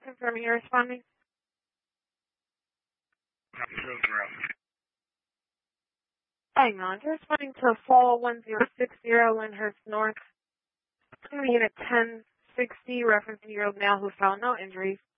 confirming you're responding. Hang on, you're responding to Fall 1060 Lyndhurst North. Unit 1060, referencing your male who found no injuries.